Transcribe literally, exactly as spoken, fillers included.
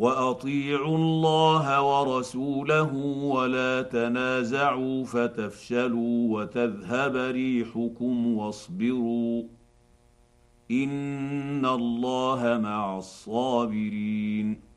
واطيعوا الله ورسوله ولا تنازعوا فتفشلوا وتذهب ريحكم واصبروا ان الله مع الصابرين